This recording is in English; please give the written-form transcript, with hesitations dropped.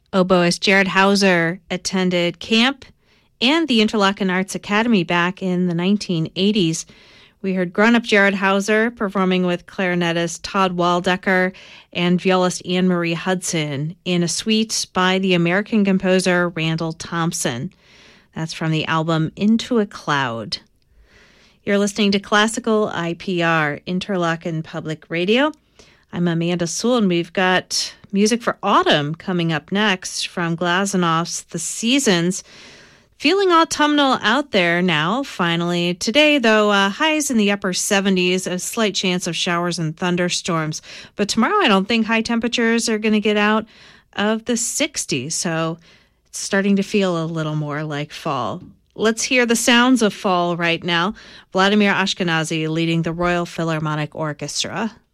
Oboist Jared Hauser attended camp and the Interlochen Arts Academy back in the 1980s. We heard grown-up Jared Hauser performing with clarinetist Todd Waldecker and violist Anne-Marie Hudson in a suite by the American composer Randall Thompson. That's from the album Into a Cloud. You're listening to Classical IPR, Interlochen Public Radio. I'm Amanda Sewell, and we've got music for autumn coming up next from Glazonov's The Seasons. Feeling autumnal out there now, finally. Today, though, highs in the upper 70s, a slight chance of showers and thunderstorms. But tomorrow, I don't think high temperatures are going to get out of the 60s, so it's starting to feel a little more like fall. Let's hear the sounds of fall right now. Vladimir Ashkenazy leading the Royal Philharmonic Orchestra.